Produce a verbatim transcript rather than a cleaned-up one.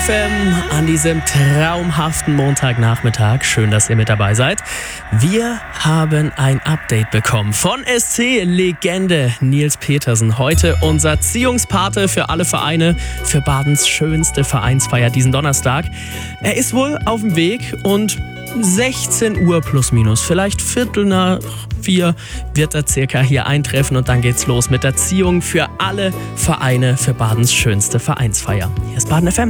F M an diesem traumhaften Montagnachmittag. Schön, dass ihr mit dabei seid. Wir haben ein Update bekommen von S C-Legende Nils Petersen. Heute unser Ziehungspate für alle Vereine für Badens schönste Vereinsfeier diesen Donnerstag. Er ist wohl auf dem Weg und sechzehn Uhr plus minus, vielleicht Viertel nach vier wird er circa hier eintreffen und dann geht's los mit der Ziehung für alle Vereine für Badens schönste Vereinsfeier. Hier ist Baden F M.